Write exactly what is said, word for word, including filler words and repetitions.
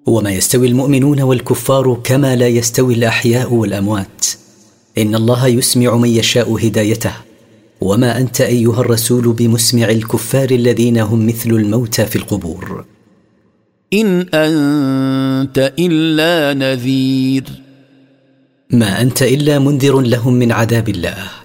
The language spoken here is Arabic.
وما يستوي المؤمنون والكفار كما لا يستوي الأحياء والأموات، إن الله يسمع من يشاء هدايته، وما أنت أيها الرسول بمسمع الكفار الذين هم مثل الموتى في القبور. إن أنت إلا نذير، ما أنت إلا منذر لهم من عذاب الله.